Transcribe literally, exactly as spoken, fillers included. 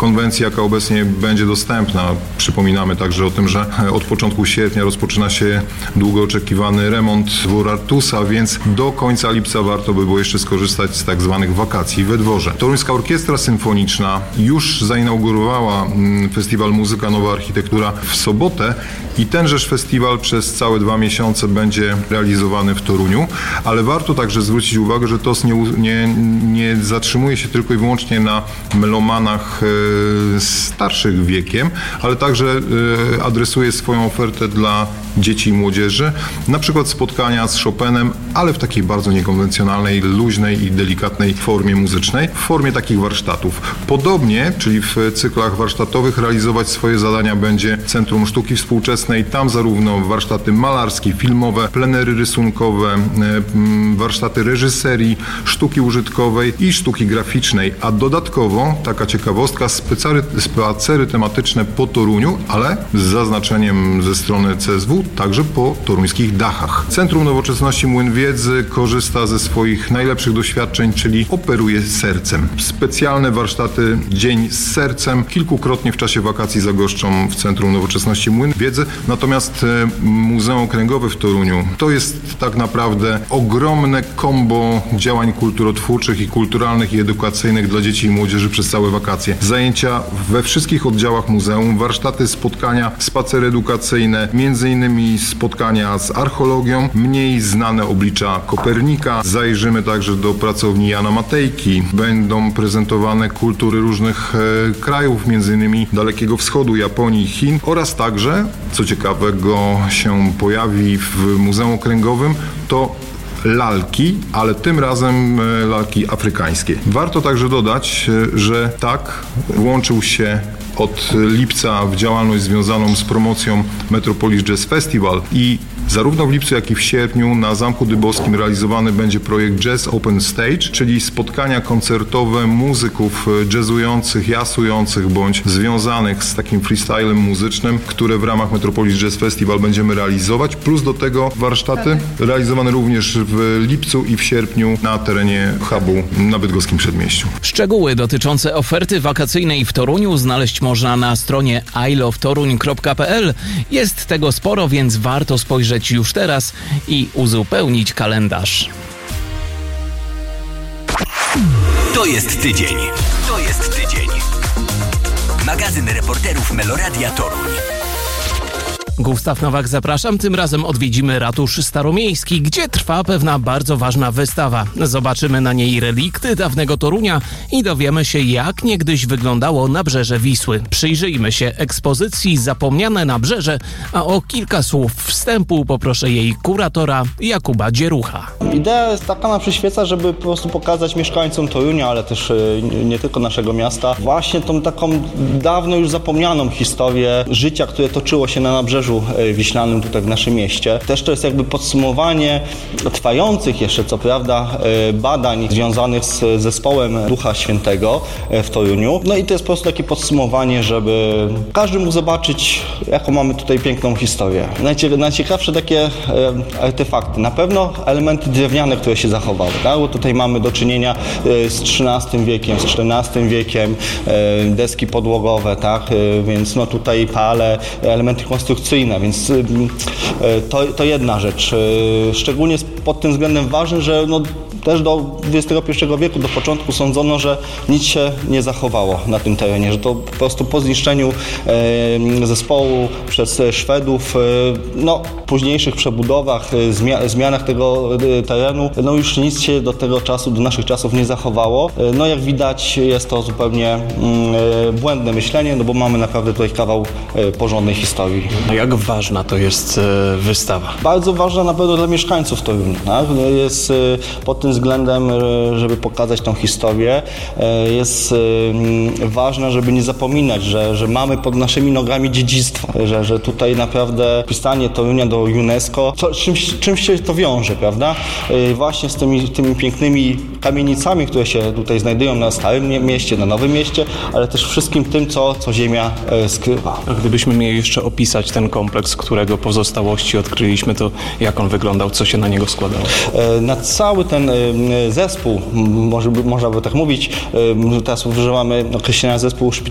konwencji, jaka obecnie będzie dostępna. Przypominamy także o tym, że od początku sierpnia rozpoczyna się długo oczekiwany remont dworu Artusa, więc do końca lipca warto by było jeszcze skorzystać z tak zwanych wakacji we dworze. Toruńska Orkiestra Symfoniczna już zainaugurowała festiwal Muzyka Nowa Architektura w sobotę i tenżeż festiwal przez całe dwa miesiące będzie realizowany w Toruniu, ale warto także zwrócić uwagę, że T O S nie, nie, nie zatrzymuje się tylko i wyłącznie na melomanach e, starszych wiekiem, ale także e, adresuje swoją ofertę dla dzieci i młodzieży, na przykład spotkania z Chopinem, ale w takiej bardzo niekonwencjonalnej, luźnej i delikatnej formie muzycznej, w formie takich warsztatów. Podobnie, czyli w cyklach warsztatowych realizować swoje zadania będzie Centrum Sztuki Współczesnej. Tam zarówno warsztaty malarskie, filmowe, plenery rysunkowe, warsztaty reżyserii, sztuki użytkowej i sztuki graficznej, a dodatkowo, taka ciekawostka, spacery, spacery tematyczne po Toruniu, ale z zaznaczeniem ze strony C S W, także po toruńskich dachach. Centrum Nowoczesności Młyn Wiedzy korzysta ze swoich najlepszych doświadczeń, czyli operuje sercem. Specjalne warsztaty Dzień z sercem kilkukrotnie w czasie wakacji zagoszczą w Centrum Nowoczesności Młyn Wiedzy. Natomiast Muzeum Okręgowe w Toruniu to jest tak naprawdę ogromne kombo działań kulturotwórczych i kulturalnych i edukacyjnych dla dzieci i młodzieży przez całe wakacje. Zajęcia we wszystkich oddziałach muzeum, warsztaty, spotkania, spacery edukacyjne, między innymi spotkania z archeologią, mniej znane oblicza Kopernika. Zajrzymy także do pracowni Jana Matejki. Będą prezentowane kultury różnych e, krajów, między innymi Dalekiego Wschodu, Japonii, Chin oraz także, co ciekawego się pojawi w Muzeum Okręgowym, to lalki, ale tym razem lalki afrykańskie. Warto także dodać, że tak włączył się od lipca w działalność związaną z promocją Metropolis Jazz Festival i zarówno w lipcu, jak i w sierpniu na Zamku Dybowskim realizowany będzie projekt Jazz Open Stage, czyli spotkania koncertowe muzyków jazzujących, jasujących bądź związanych z takim freestylem muzycznym, które w ramach Metropolis Jazz Festival będziemy realizować, plus do tego warsztaty realizowane również w lipcu i w sierpniu na terenie hubu na Bydgoskim Przedmieściu. Szczegóły dotyczące oferty wakacyjnej w Toruniu znaleźć można na stronie i love toruń kropka p l. Jest tego sporo, więc warto spojrzeć już teraz i uzupełnić kalendarz. To jest tydzień. To jest tydzień. Magazyn reporterów Meloradia Toruń. Gustaw Nowak, zapraszam. Tym razem odwiedzimy ratusz staromiejski, gdzie trwa pewna bardzo ważna wystawa. Zobaczymy na niej relikty dawnego Torunia i dowiemy się, jak niegdyś wyglądało nabrzeże Wisły. Przyjrzyjmy się ekspozycji Zapomniane nabrzeże, a o kilka słów wstępu poproszę jej kuratora Jakuba Dzierucha. Idea jest taka, nam przyświeca, żeby po prostu pokazać mieszkańcom Torunia, ale też nie tylko naszego miasta, właśnie tą taką dawno już zapomnianą historię życia, które toczyło się na nabrzeżu Wiślanym tutaj w naszym mieście. Też to jest jakby podsumowanie trwających jeszcze, co prawda, badań związanych z zespołem Ducha Świętego w Toruniu. No i to jest po prostu takie podsumowanie, żeby każdy mógł zobaczyć, jaką mamy tutaj piękną historię. Najciekawsze takie artefakty. Na pewno elementy drewniane, które się zachowały. Tak? Bo tutaj mamy do czynienia z trzynastym wiekiem, z czternastym wiekiem, deski podłogowe, tak? Więc no tutaj pale, elementy konstrukcyjne, więc to, to jedna rzecz. Szczególnie pod tym względem ważny, że no też do dwudziestego pierwszego wieku, do początku sądzono, że nic się nie zachowało na tym terenie, że to po prostu po zniszczeniu e, zespołu przez Szwedów, e, no późniejszych przebudowach, e, zmia zmianach tego e, terenu, no już nic się do tego czasu, do naszych czasów nie zachowało. E, no jak widać, jest to zupełnie e, błędne myślenie, no bo mamy naprawdę tutaj kawał e, porządnej historii. A jak ważna to jest e, wystawa? Bardzo ważna na pewno dla mieszkańców Torunia. Tak? Jest e, pod tym względem, żeby pokazać tą historię, jest ważne, żeby nie zapominać, że, że mamy pod naszymi nogami dziedzictwo, że, że tutaj naprawdę wpisanie Torunia do UNESCO, co, czymś, czymś się to wiąże, prawda? Właśnie z tymi, tymi pięknymi kamienicami, które się tutaj znajdują na Starym Mieście, na Nowym Mieście, ale też wszystkim tym, co, co ziemia skrywa. A gdybyśmy mieli jeszcze opisać ten kompleks, którego pozostałości odkryliśmy, to jak on wyglądał, co się na niego składało? Na cały ten zespół, może by, można by tak mówić, teraz używamy określenia zespół